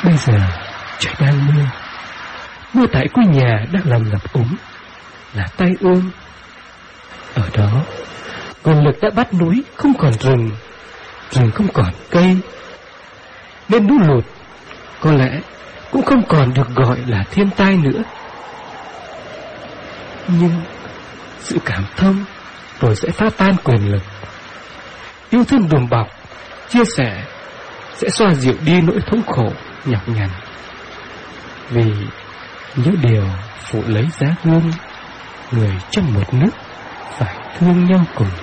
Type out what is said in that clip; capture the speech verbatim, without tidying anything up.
Bây giờ trời đang mưa. Mưa tại quê nhà đang làm ngập úng, là tai ương. Ở đó nguồn lực đã bắt núi không còn rừng, rừng không còn cây, nên lũ lụt có lẽ cũng không còn được gọi là thiên tai nữa. Nhưng sự cảm thông rồi sẽ phá tan quyền lực. Yêu thương đùm bọc, chia sẻ sẽ xoa dịu đi nỗi thống khổ nhọc nhằn. Vì những điều phụ lấy giá gương, người trong một nước phải thương nhau cùng